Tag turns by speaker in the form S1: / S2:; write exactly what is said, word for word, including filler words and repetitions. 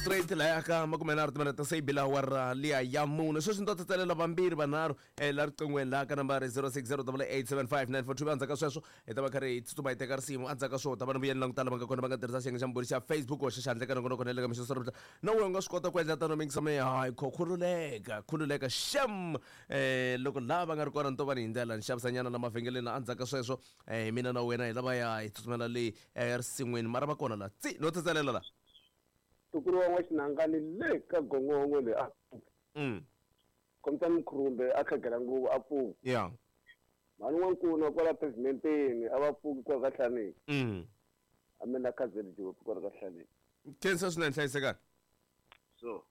S1: straight la ya ka makumenarti manata say bila warra liya ya muna so sinto tsalela vambiri vanharhu eh la riqingweni la ka nambari zero six zero eight eight seven five nine four two anza ka sweswo hi ta va karhi hi tsutsuma hi teka risimu anza ka swona ta va na vuyeni langutala va nga kona va nga tirhisa xiyenge xa mburi xa Facebook or xixandle ka nongonoko na le ka mixo no we nga swi kota ku endla tano mingisa me hayi khululeka khululeka sham eh loko lava nga ri kona nto va ni hi ndlela ni xavisa nyana na mavhengeleni anza ka sweswo eh mina na wena hi lava ya hi tsutsumela le risin'wini mara va kona la tsi no tsetselela la
S2: tukuru wa xinangani le ka gongongo le a
S1: mm
S2: komtani khurumbe akhagela nguvu a pfu
S1: yeah
S2: mani wankulu kwala presidenteni abapfuki kwa kahlani
S1: mm
S2: amena kazeli jiwo kwa kahlani
S1: kensa swinene hlayisekani
S2: so